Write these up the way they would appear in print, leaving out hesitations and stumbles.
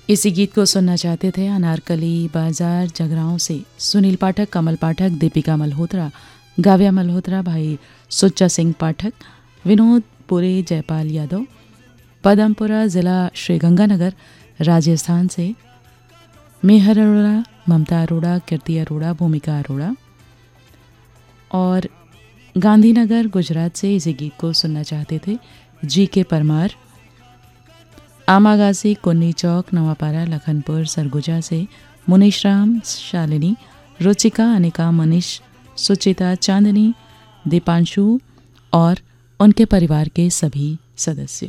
इसी गीत को सुनना चाहते थे अनारकली बाजार जगराओं से सुनील पाठक, कमल पाठक, दीपिका मल्होत्रा, गाव्या मल्होत्रा, भाई सुच्चा सिंह पाठक, विनोद पुरे, जयपाल यादव, पदमपुरा जिला श्रीगंगानगर राजस्थान से मेहर अरोड़ा, ममता अरोड़ा, कीर्ति अरोड़ा, भूमिका अरोड़ा और गांधीनगर गुजरात से इसी गीत को सुनना चाहते थे जी के परमार, आमागासी, कुन्नी चौक, नवापारा, लखनपुर, सरगुजा से मुनीश राम, शालिनी, रुचिका, अनिका, मनीष, सुचिता, चांदनी, दीपांशु और उनके परिवार के सभी सदस्य।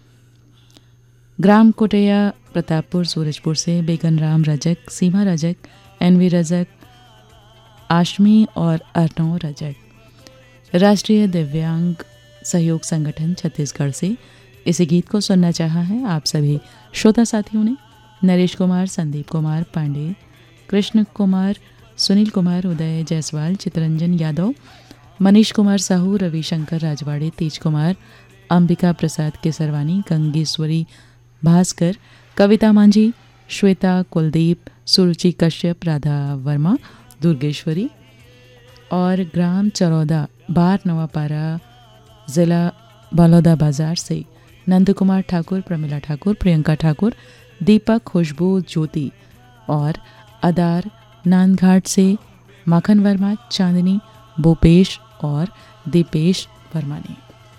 ग्राम कोटैया, प्रतापपुर, सूरजपुर से बेगन राम रजक, सीमा रजक, एनवी रजक, आशमी और अर्नव रजक। राष्ट्रीय दिव्यांग सहयोग संगठन छत्तीसगढ़ से इसी गीत को सुनना चाहा है आप सभी श्रोता साथियों ने। नरेश कुमार, संदीप कुमार पांडे, कृष्ण कुमार, सुनील कुमार, उदय जायसवाल, चितरंजन यादव, मनीष कुमार साहू, रविशंकर राजवाड़े, तेज कुमार, अंबिका प्रसाद केसरवानी, गंगेश्वरी भास्कर, कविता मांझी, श्वेता, कुलदीप, सुरुचि कश्यप, राधा वर्मा, दुर्गेश्वरी और ग्राम चरौदा, बार, नवापारा, जिला बलौदा बाजार से नंद कुमार ठाकुर, प्रमिला ठाकुर, प्रियंका ठाकुर, दीपक, खुशबू, ज्योति और अदार, नांदघाट से माखन वर्मा, चांदनी, भूपेश और दीपेश वर्मा ने।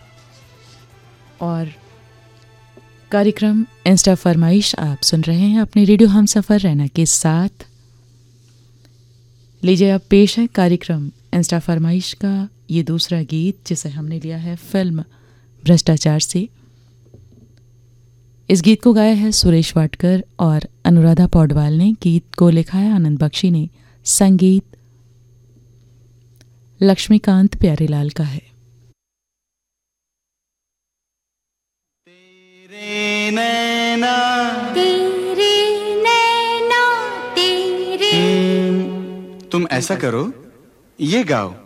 और कार्यक्रम इंस्टा फरमाइश आप सुन रहे हैं अपने रेडियो हम सफ़र रैना के साथ। लीजिए अब पेश है कार्यक्रम इंस्टा फरमाइश का ये दूसरा गीत जिसे हमने लिया है फिल्म भ्रष्टाचार से। इस गीत को गाया है सुरेश वाडकर और अनुराधा पौडवाल ने। गीत को लिखा है आनंद बख्शी ने। संगीत लक्ष्मीकांत प्यारेलाल का है। तेरे नैना तेरे तुम ऐसा करो, ये गाओ।